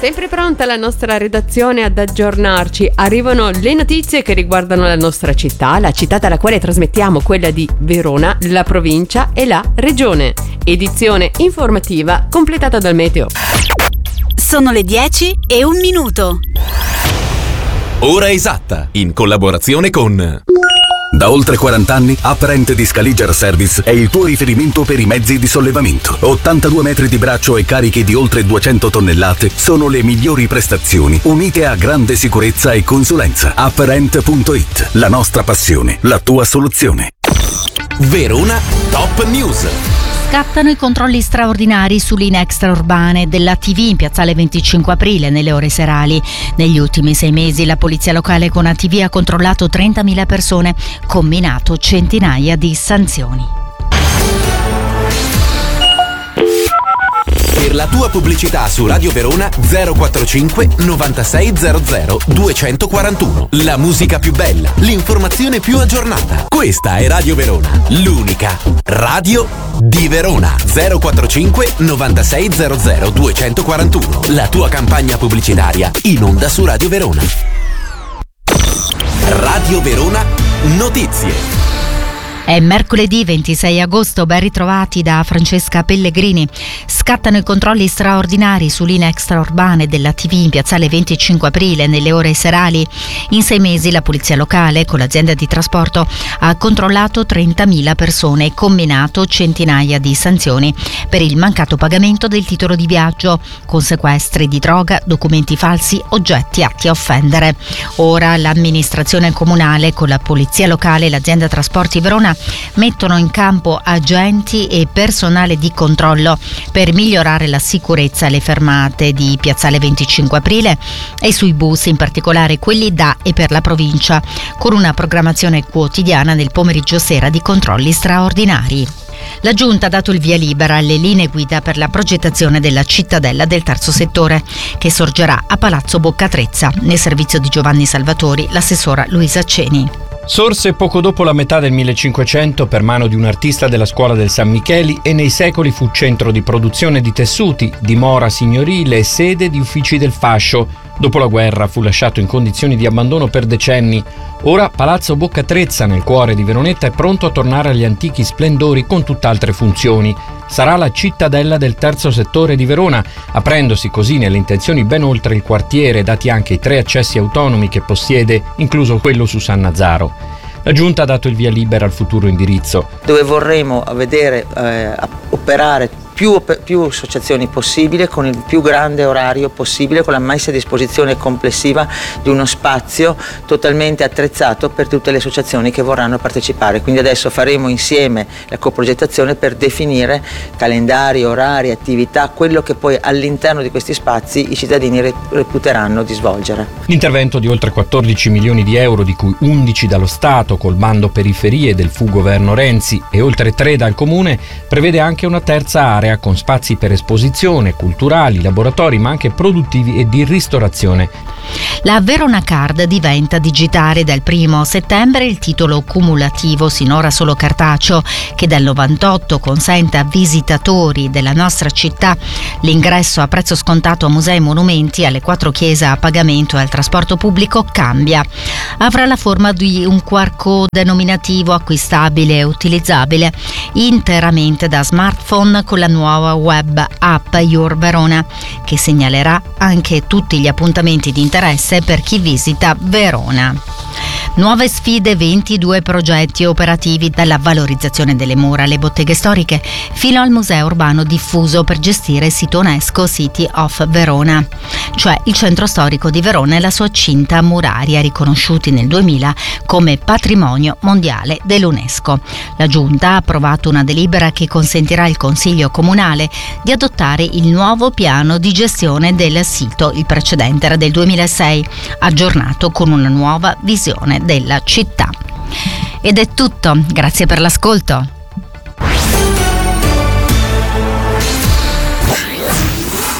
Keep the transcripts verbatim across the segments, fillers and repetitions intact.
Sempre pronta la nostra redazione ad aggiornarci. Arrivano le notizie che riguardano la nostra città, la città dalla quale trasmettiamo, quella di Verona, la provincia e la regione. Edizione informativa completata dal meteo. Sono le dieci e un minuto. Ora esatta, in collaborazione con... Da oltre quaranta anni, Apparent di Scaliger Service è il tuo riferimento per i mezzi di sollevamento. ottantadue metri di braccio e carichi di oltre duecento tonnellate sono le migliori prestazioni, unite a grande sicurezza e consulenza. Apparent punto it, la nostra passione, la tua soluzione. Verona Top News. Scattano i controlli straordinari su linee extraurbane della T V in piazzale venticinque aprile nelle ore serali. Negli ultimi sei mesi la polizia locale con A T V ha controllato trentamila persone, comminato centinaia di sanzioni. Per la tua pubblicità su Radio Verona zero quarantacinque novantasei zero zero duecentoquarantuno. La musica più bella, l'informazione più aggiornata. Questa è Radio Verona, l'unica radio di Verona. zero quarantacinque novantasei zero zero duecentoquarantuno. La tua campagna pubblicitaria in onda su Radio Verona. Radio Verona Notizie. È mercoledì ventisei agosto, ben ritrovati da Francesca Pellegrini. Scattano i controlli straordinari su linee extraurbane della T V in piazzale venticinque aprile nelle ore serali. In sei mesi la polizia locale con l'azienda di trasporto ha controllato trentamila persone e comminato centinaia di sanzioni per il mancato pagamento del titolo di viaggio, con sequestri di droga, documenti falsi, oggetti atti a offendere. Ora l'amministrazione comunale con la polizia locale e l'azienda trasporti Verona mettono in campo agenti e personale di controllo per migliorare la sicurezza alle fermate di piazzale venticinque aprile e sui bus, in particolare quelli da e per la provincia, con una programmazione quotidiana nel pomeriggio sera di controlli straordinari. La Giunta ha dato il via libera alle linee guida per la progettazione della cittadella del terzo settore, che sorgerà a Palazzo Boccatrezza, nel servizio di Giovanni Salvatori, l'assessora Luisa Ceni. Sorse poco dopo la metà del millecinquecento per mano di un artista della scuola del San Micheli e nei secoli fu centro di produzione di tessuti, dimora signorile e sede di uffici del fascio. Dopo la guerra fu lasciato in condizioni di abbandono per decenni. Ora Palazzo Boccatrezza, nel cuore di Veronetta, è pronto a tornare agli antichi splendori con tutt'altre funzioni. Sarà la cittadella del terzo settore di Verona, aprendosi così nelle intenzioni ben oltre il quartiere, dati anche i tre accessi autonomi che possiede, incluso quello su San Nazaro. La Giunta ha dato il via libera al futuro indirizzo, dove vorremmo vedere eh, operare Più, più associazioni possibile, con il più grande orario possibile, con la messa a disposizione complessiva di uno spazio totalmente attrezzato per tutte le associazioni che vorranno partecipare. Quindi adesso faremo insieme la coprogettazione per definire calendari, orari, attività, quello che poi all'interno di questi spazi i cittadini reputeranno di svolgere. L'intervento di oltre quattordici milioni di euro, di cui undici dallo Stato col bando periferie del fu governo Renzi e oltre tre dal Comune, prevede anche una terza area con spazi per esposizione, culturali, laboratori, ma anche produttivi e di ristorazione. La Verona Card diventa digitale dal primo settembre il titolo cumulativo, sinora solo cartaceo, che dal novantotto consente a visitatori della nostra città l'ingresso a prezzo scontato a musei e monumenti, alle quattro chiese a pagamento e al trasporto pubblico, cambia. Avrà la forma di un Q R code nominativo acquistabile e utilizzabile interamente da smartphone con la nuova web app Your Verona, che segnalerà anche tutti gli appuntamenti di interesse per chi visita Verona. Nuove sfide, ventidue progetti operativi, dalla valorizzazione delle mura alle botteghe storiche fino al museo urbano diffuso per gestire il sito UNESCO City of Verona, cioè il centro storico di Verona e la sua cinta muraria, riconosciuti nel duemila come patrimonio mondiale dell'UNESCO. La Giunta ha approvato una delibera che consentirà al Consiglio Comunale di adottare il nuovo piano di gestione del sito. Il precedente era del duemilasei, aggiornato con una nuova visione della città. Ed è tutto, grazie per l'ascolto.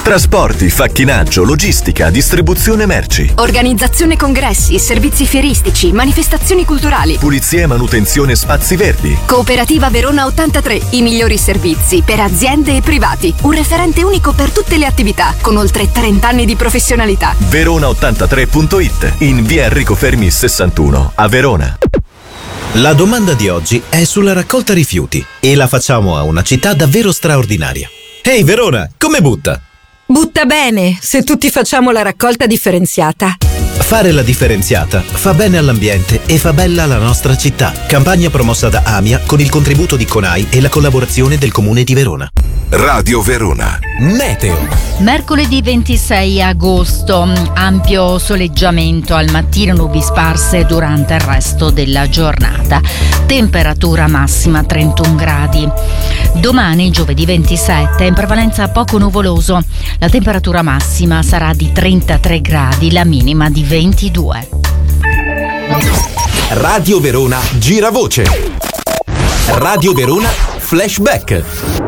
Trasporti, facchinaggio, logistica, distribuzione merci. Organizzazione congressi, servizi fieristici, manifestazioni culturali. Pulizia e manutenzione spazi verdi. Cooperativa Verona ottantatré, i migliori servizi per aziende e privati. Un referente unico per tutte le attività, con oltre trenta anni di professionalità. verona ottantatré punto it, in via Enrico Fermi sessantuno, a Verona. La domanda di oggi è sulla raccolta rifiuti e la facciamo a una città davvero straordinaria. Ehi hey Verona, come butta? Butta bene, se tutti facciamo la raccolta differenziata. Fare la differenziata fa bene all'ambiente e fa bella la nostra città. Campagna promossa da AMIA con il contributo di CONAI e la collaborazione del Comune di Verona. Radio Verona. Meteo. Mercoledì ventisei agosto, ampio soleggiamento al mattino, nubi sparse durante il resto della giornata. Temperatura massima trentuno gradi. Domani, giovedì ventisette, in prevalenza poco nuvoloso. La temperatura massima sarà di trentatré gradi, la minima di ventidue. Radio Verona gira voce. Radio Verona Flashback.